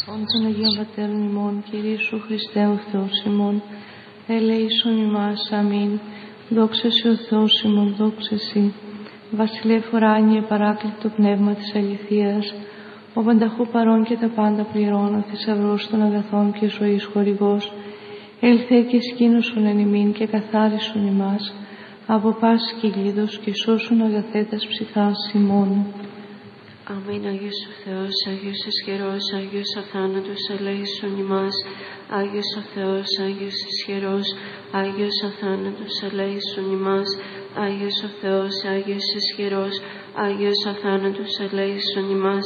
Ον των Αγίων Πατέρων ημών, Κύριε Ιησού Χριστέ ο Θεός ημών, ελέησον ημάς, αμήν. Δόξα Συ ο Θεός ημών, δόξα Συ. Βασιλεύ ουράνιε, παράκλητο πνεύμα της αληθείας, ο πανταχού παρών και τα πάντα πληρών, ο θησαυρός των αγαθών και ζωής χορηγός, έλθε και σκήνωσον εν ημίν και καθάρισον ημάς, από πάσης κυλίδος και σώσον αγαθέτας ψυχάς ημών. Αμήν. Άγιος ο Θεός, Άγιος ισχυρός, Άγιος αθάνατος, ελέησον ημάς. Άγιος ο Θεός, Άγιος ισχυρός, Άγιος αθάνατος, ελέησον ημάς. Άγιος ο Θεός, Άγιος ισχυρός, Άγιος αθάνατος, ελέησον ημάς.